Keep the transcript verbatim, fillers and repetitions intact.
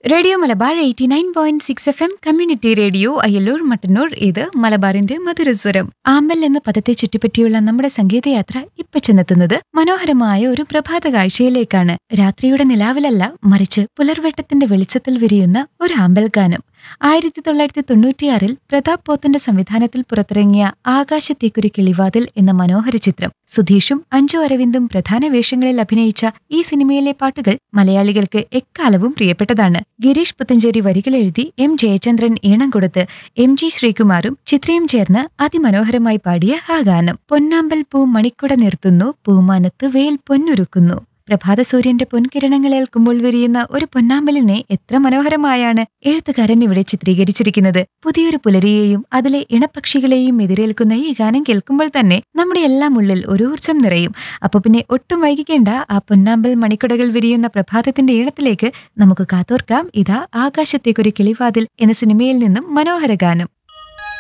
Radio Malabar eighty nine point six F M community radio Ayyallur Mattannur. ഇത് മലബാറിന്റെ മധുരസ്വരം. ആമ്പൽ എന്ന പദത്തെ ചുറ്റിപ്പറ്റിയുള്ള നമ്മുടെ സംഗീതയാത്ര ഇപ്പൊ ചെന്നെത്തുന്നത് മനോഹരമായ ഒരു പ്രഭാത കാഴ്ചയിലേക്കാണ്. രാത്രിയുടെ നിലാവിലല്ല, മറിച്ച് പുലർവെട്ടത്തിന്റെ വെളിച്ചത്തിൽ വിരിയുന്ന ഒരു ആമ്പൽ ഗാനം. ആയിരത്തി തൊള്ളായിരത്തി തൊണ്ണൂറ്റിയാറിൽ പ്രതാപ് പോത്തന്റെ സംവിധാനത്തിൽ പുറത്തിറങ്ങിയ ആകാശത്തേക്കൊരു കിളിവാതിൽ എന്ന മനോഹര ചിത്രം. സുധീഷും അഞ്ജു അരവിന്ദും പ്രധാന വേഷങ്ങളിൽ അഭിനയിച്ച ഈ സിനിമയിലെ പാട്ടുകൾ മലയാളികൾക്ക് എക്കാലവും പ്രിയപ്പെട്ടതാണ്. ഗിരീഷ് പുത്തഞ്ചേരി വരികളെഴുതി എം ജയചന്ദ്രൻ ഈണം കൊടുത്ത് എം ജി ശ്രീകുമാറും ചിത്രയും ചേർന്ന് അതിമനോഹരമായി പാടിയ ആ ഗാനം. പൊന്നാമ്പൽ പൂ മണിക്കുട നിർത്തുന്നു, പൂമാനത്ത് വേൽ പൊന്നുരുക്കുന്നു. പ്രഭാത സൂര്യന്റെ പൊൻകിരണങ്ങൾ ഏൽക്കുമ്പോൾ വിരിയുന്ന ഒരു പൊന്നാമ്പലിനെ എത്ര മനോഹരമായാണ് എഴുത്തുകാരൻ ഇവിടെ ചിത്രീകരിച്ചിരിക്കുന്നത്. പുതിയൊരു പുലരിയെയും അതിലെ ഇണപ്പക്ഷികളെയും എതിരേൽക്കുന്ന ഈ ഗാനം കേൾക്കുമ്പോൾ തന്നെ നമ്മുടെ എല്ലാം ഉള്ളിൽ ഒരു ഊർജ്ജം നിറയും. അപ്പൊ പിന്നെ ഒട്ടും വൈകിക്കേണ്ട, ആ പൊന്നാമ്പൽ മണിക്കുടകൾ വിരിയുന്ന പ്രഭാതത്തിന്റെ ഈണത്തിലേക്ക് നമുക്ക് കാതോർക്കാം. ഇതാ ആകാശത്തേക്കൊരു കിളിവാതിൽ എന്ന സിനിമയിൽ നിന്നും മനോഹര ഗാനം.